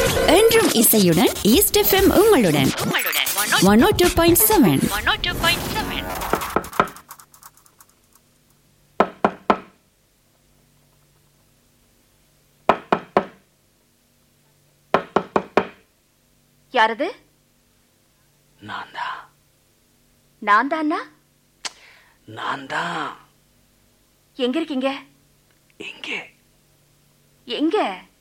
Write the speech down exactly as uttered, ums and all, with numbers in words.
என்றும் இசையுடன் east FM உங்களுடன் ஒன் ஓ டூ பாயிண்ட் செவன். யாரது? நான் தான். நான் தானா? நான் தான். எங்க இருக்கீங்க? எங்கே? எங்க?